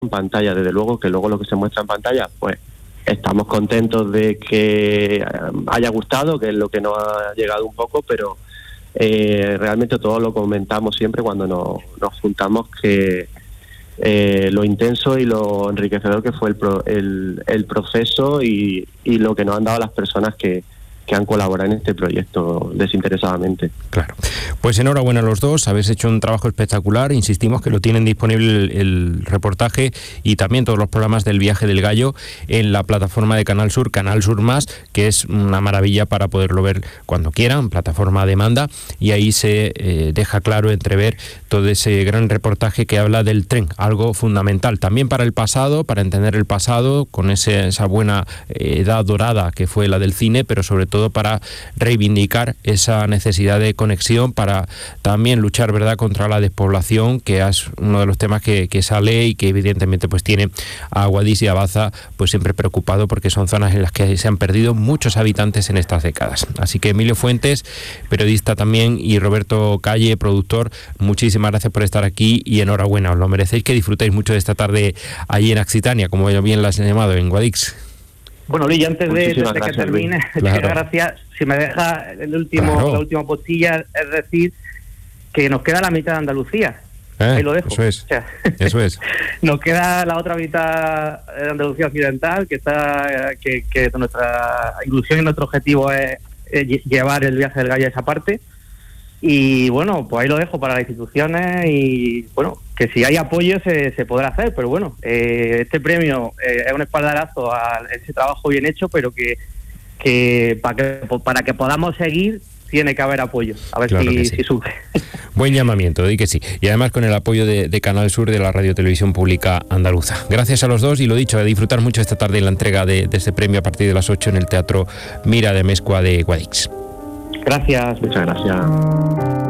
en pantalla, desde luego, que luego lo que se muestra en pantalla, pues estamos contentos de que haya gustado, que es lo que nos ha llegado un poco, pero realmente todo lo comentamos siempre cuando nos juntamos, que lo intenso y lo enriquecedor que fue el proceso y lo que nos han dado las personas que han colaborado en este proyecto desinteresadamente. Claro. Pues enhorabuena a los dos, habéis hecho un trabajo espectacular, insistimos que lo tienen disponible el reportaje y también todos los programas del Viaje del Gallo en la plataforma de Canal Sur Más, que es una maravilla para poderlo ver cuando quieran, plataforma a demanda, y ahí se deja claro entrever todo ese gran reportaje que habla del tren, algo fundamental también para el pasado, para entender el pasado, con esa buena edad dorada que fue la del cine, pero sobre todo para reivindicar esa necesidad de conexión, para también luchar, ¿verdad?, contra la despoblación, que es uno de los temas que sale y que evidentemente pues tiene a Guadix y a Baza pues siempre preocupado, porque son zonas en las que se han perdido muchos habitantes en estas décadas. Así que Emilio Fuentes, periodista también, y Roberto Calle, productor, muchísimas gracias por estar aquí y enhorabuena, os lo merecéis, que disfrutéis mucho de esta tarde allí en Occitania, como bien la has llamado, en Guadix. Bueno, Luis, antes de que termine, claro. Gracias. Si me deja la última postilla, es decir, que nos queda la mitad de Andalucía. Ahí lo dejo. Eso es. O sea, eso es. Nos queda la otra mitad de Andalucía occidental, que nuestra ilusión y nuestro objetivo es llevar el Viaje del Gallo a esa parte. Y bueno, pues ahí lo dejo para las instituciones y bueno, que si hay apoyo se podrá hacer, pero bueno, este premio es un espaldarazo a ese trabajo bien hecho, pero que para que podamos seguir tiene que haber apoyo, a ver si sube. Buen llamamiento, di que sí. Y además con el apoyo de Canal Sur, de la Radio Televisión Pública Andaluza. Gracias a los dos y lo dicho, a disfrutar mucho esta tarde en la entrega de este premio a partir de las 8 en el Teatro Mira de Amezcua de Guadix. Gracias. Muchas gracias.